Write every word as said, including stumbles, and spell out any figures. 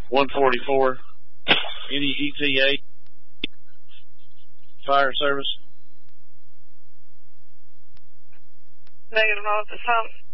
one forty-four. Any E T A fire service? Negative, not at this time.